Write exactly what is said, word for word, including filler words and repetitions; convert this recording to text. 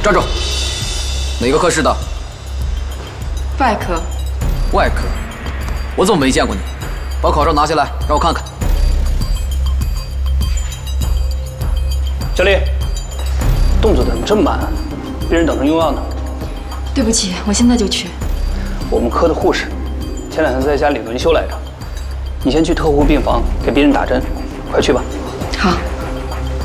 站住！哪个科室的？ 外科。 外科？我怎么没见过你？把口罩拿下来，让我看看。 小丽，动作怎么这么慢？病人等着用药呢。 对不起，我现在就去。 我们科的护士前两天在家里轮休来着，你先去特护病房给病人打针，快去吧。 好。